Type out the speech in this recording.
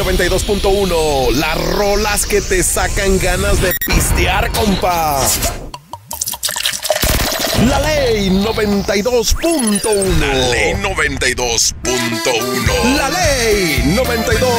92.1. Las rolas que te sacan ganas de pistear, compa. La Ley 92.1. La Ley 92.1. La Ley 92.1.